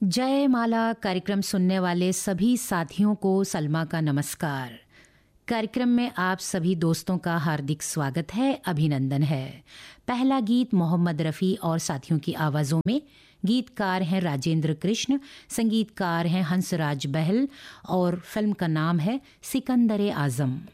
जयमाला कार्यक्रम सुनने वाले सभी साथियों को सलमा का नमस्कार। कार्यक्रम में आप सभी दोस्तों का हार्दिक स्वागत है, अभिनंदन है। पहला गीत मोहम्मद रफ़ी और साथियों की आवाज़ों में। गीतकार हैं राजेंद्र कृष्ण, संगीतकार हैं हंसराज बहल और फिल्म का नाम है सिकंदर आज़म।